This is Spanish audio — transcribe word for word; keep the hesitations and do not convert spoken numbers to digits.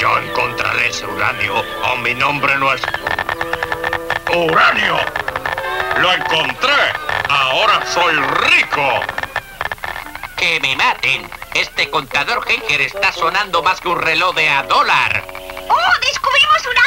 Yo encontraré ese uranio o mi nombre no es... ¡Uranio! ¡Lo encontré! ¡Ahora soy rico! ¡Que me maten! Este contador Geiger está sonando más que un reloj de a dólar. ¡Oh, descubrimos